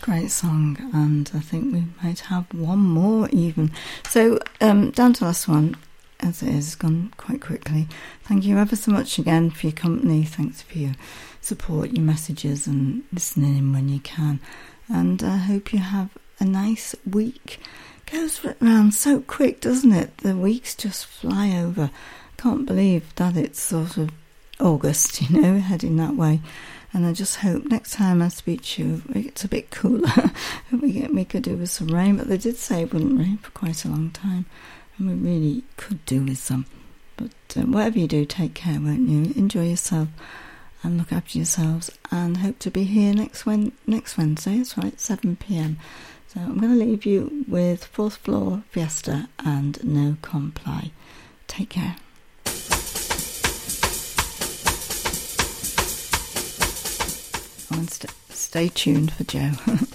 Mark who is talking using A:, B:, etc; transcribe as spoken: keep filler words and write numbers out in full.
A: great song, and I think we might have one more even. So, um, down to the last one, as it is, gone quite quickly. Thank you ever so much again for your company. Thanks for your support, your messages, and listening in when you can. And I hope you have a nice week. Goes round so quick, doesn't it? The weeks just fly over. Can't believe that it's sort of August, you know, heading that way. And I just hope next time I speak to you, it's a bit cooler. we get we could do with some rain, but they did say it wouldn't rain for quite a long time, and we really could do with some. But uh, whatever you do, take care, won't you? Enjoy yourself and look after yourselves. And hope to be here next Wed next Wednesday. That's right, seven p m. So I'm going to leave you with Fourth Floor Fiesta and No Comply. Take care. And st- stay tuned for Joe.